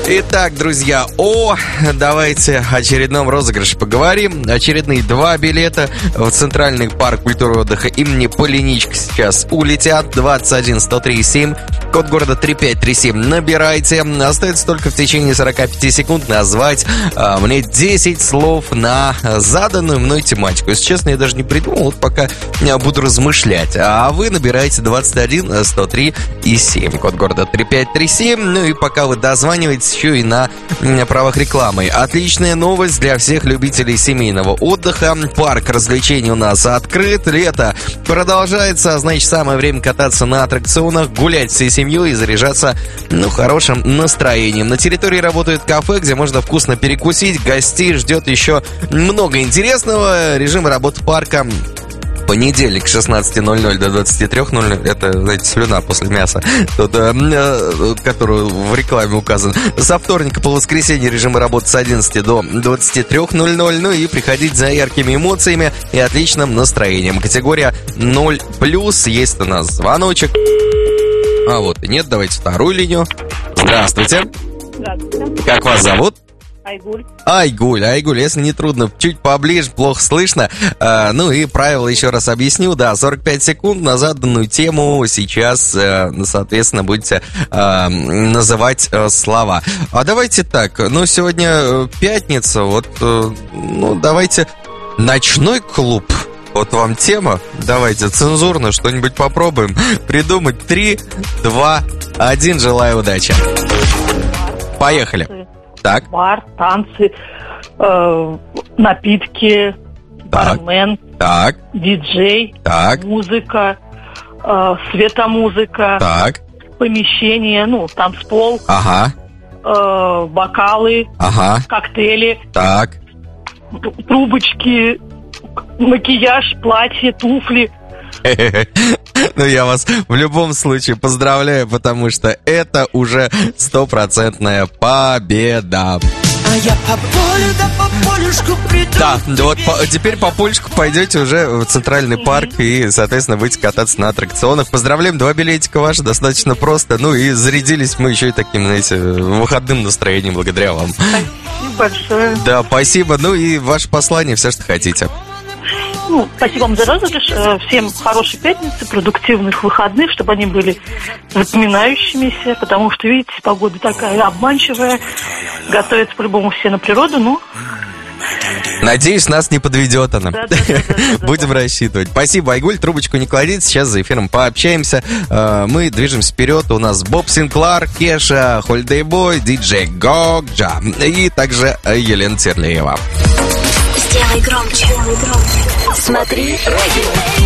Итак, друзья, давайте о очередном розыгрыше поговорим. Очередные 2 билета в Центральный парк культуры и отдыха имени Полиничка сейчас улетят. 21 103 7, код города 3537. Набирайте. Остается только в течение 45 секунд назвать мне 10 слов на заданную мной тематику. Если честно, я даже не придумал, вот пока буду размышлять. А вы набираете 21 103 7, код города 3537. Ну и пока вы дозваниваетесь, еще и на правах рекламы. Отличная новость для всех любителей семейного отдыха. Парк развлечений у нас открыт. Лето продолжается, значит, самое время кататься на аттракционах, гулять всей семьей и заряжаться, хорошим настроением. На территории работает кафе, где можно вкусно перекусить. Гостей ждет еще много интересного. Режим работы парка: понедельник с 16:00 до 23:00. Это, знаете, слюна после мяса, которую в рекламе указан. Со вторника по воскресенье режим работы с 11 до 23:00. Ну и приходить за яркими эмоциями и отличным настроением. Категория 0+. Есть у нас звоночек. Вот и нет. Давайте вторую линию. Здравствуйте. Здравствуйте. Как вас зовут? Айгуль. Айгуль, если не трудно, чуть поближе, плохо слышно. И правила еще раз объясню. 45 секунд на заданную тему. Сейчас, соответственно, будете называть слова. А давайте так, сегодня пятница, давайте ночной клуб. Вот вам тема. Давайте цензурно что-нибудь попробуем придумать. 3, 2, 1. Желаю удачи. Поехали. Так. Бар, танцы, напитки, бармен, так. диджей, так. музыка, светомузыка, так. помещение, танцпол, Ага. бокалы, Ага. коктейли, Так. трубочки, макияж, платье, туфли. Я вас в любом случае поздравляю, потому что это уже 100% победа. А я по полю, по полюшку приду. Да, теперь по полюшку пойдете уже в Центральный парк и, соответственно, будете кататься на аттракционах. Поздравляем, 2 билетика ваши, достаточно просто. И зарядились мы еще и таким, выходным настроением благодаря вам. Спасибо большое. Да, спасибо. И ваше послание, все, что хотите. Спасибо вам за розыгрыш. Всем хорошей пятницы, продуктивных выходных, чтобы они были запоминающимися, потому что, видите, погода такая обманчивая. Готовятся по-любому все на природу, Надеюсь, нас не подведет она. Да. Будем рассчитывать. Спасибо, Айгуль, трубочку не кладите. Сейчас за эфиром пообщаемся. Мы движемся вперед. У нас Боб Синклар, Кеша, Holiday Boy, диджей Гогджа и также Елена Терлеева. Сделай громче. Смотри радио.